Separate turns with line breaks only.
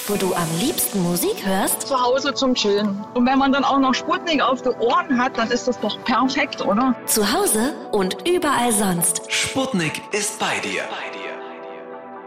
wo du am liebsten Musik hörst?
Zu Hause zum Chillen. Und wenn man dann auch noch Sputnik auf den Ohren hat, dann ist das doch perfekt, oder?
Zu Hause und überall sonst.
Sputnik ist bei dir.